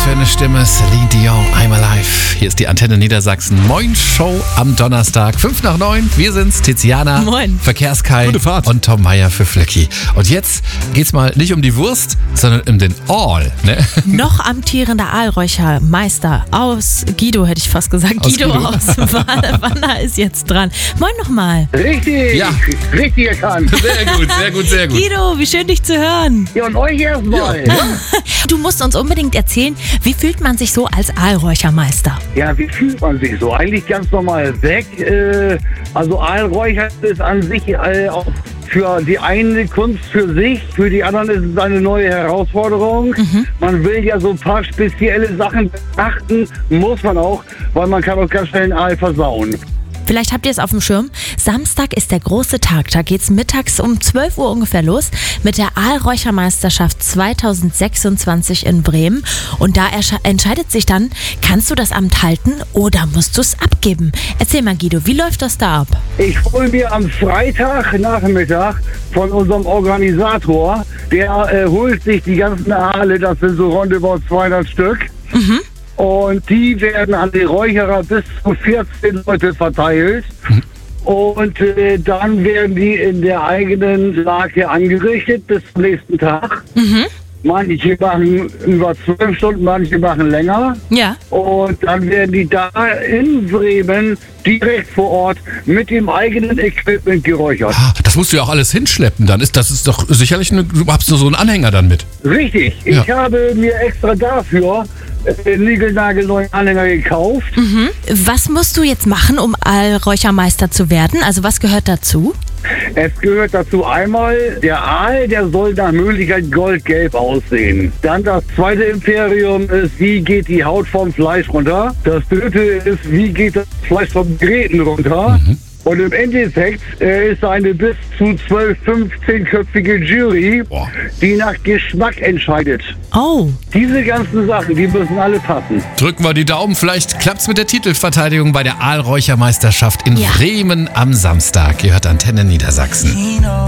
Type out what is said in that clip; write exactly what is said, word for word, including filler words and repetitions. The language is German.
für eine Stimme? Celine Dion, I'm Alive. Hier ist die Antenne Niedersachsen. Moin Show am Donnerstag. Fünf nach neun. Wir sind's, Tiziana. Moin. Verkehrskai. Gute Fahrt. Und Tom Meyer für Flöcki. Und jetzt geht's mal nicht um die Wurst, sondern um den Aal. Ne? Noch amtierender Aalräuchermeister aus Guido, hätte ich fast gesagt. Aus Guido, Guido. aus Wanner ist jetzt dran. Moin nochmal. Richtig, Ja. richtig erkannt. Sehr gut, sehr gut, sehr gut. Guido, wie schön dich zu hören. Ja, und euch erstmal. Ja. Du musst uns unbedingt erzählen, wie fühlt man sich so als Aalräuchermeister? ja, wie fühlt man sich so? Eigentlich ganz normal weg. Äh, also Aalräuchern ist an sich äh, auch für die eine Kunst für sich, für die anderen ist es eine neue Herausforderung. Mhm. Man will ja so ein paar spezielle Sachen beachten, muss man auch, weil man kann auch ganz schnell einen Aal versauen. Vielleicht habt ihr es auf dem Schirm. Samstag ist der große Tag. Da geht's mittags um zwölf Uhr ungefähr los mit der Aalräuchermeisterschaft zweitausendsechsundzwanzig in Bremen. Und da ersche- entscheidet sich dann, kannst du das Amt halten oder musst du es abgeben? Erzähl mal, Guido, wie läuft das da ab? Ich hole mir am Freitagnachmittag von unserem Organisator, der äh, holt sich die ganzen Aale, das sind so roundabout zweihundert Stück. Mhm. Und die werden an die Räucherer bis zu vierzehn Leute verteilt. Und äh, dann werden die in der eigenen Lage angerichtet bis zum nächsten Tag. Mhm. Manche machen über zwölf Stunden, manche machen länger. Ja. Und dann werden die da in Bremen direkt vor Ort mit dem eigenen Equipment geräuchert. Ah, das musst du ja auch alles hinschleppen dann. Ist, das ist doch sicherlich, eine, du hast so einen Anhänger dann mit. Richtig. Ja. Ich habe mir extra dafür einen niegelnagelneuen Anhänger gekauft. Mhm. Was musst du jetzt machen, um Aalräuchermeister zu werden? Also was gehört dazu? Es gehört dazu einmal, der Aal, der soll nach Möglichkeit goldgelb aussehen. Dann das zweite Imperium ist, wie geht die Haut vom Fleisch runter. Das dritte ist, wie geht das Fleisch vom Gräten runter. Mhm. Und im Endeffekt äh, ist eine bis zu zwölf, fünfzehnköpfige Jury, Boah. die nach Geschmack entscheidet. Oh, Diese ganzen Sachen, die müssen alle passen. Drücken wir die Daumen, vielleicht klappt's mit der Titelverteidigung bei der Aalräuchermeisterschaft in Ja. Bremen am Samstag. Ihr hört Antenne Niedersachsen.